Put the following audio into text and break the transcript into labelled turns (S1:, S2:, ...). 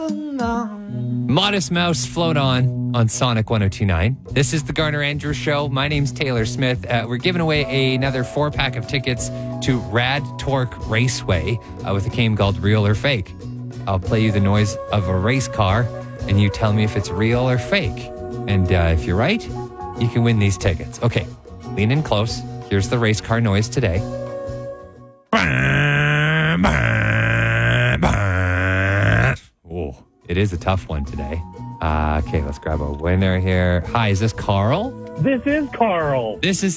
S1: Modest Mouse, Float On Sonic 102.9. This is the Garner Andrews Show. My name's Taylor Smith. We're giving away another 4-pack of tickets to Rad Torque Raceway with a game called Real or Fake. I'll play you the noise of a race car, and you tell me if it's real or fake. And if you're right, you can win these tickets. Okay, lean in close. Here's the race car noise today. Oh, it is a tough one today. Okay, let's grab a winner here. Hi, is this Carl?
S2: This is Carl.
S1: This is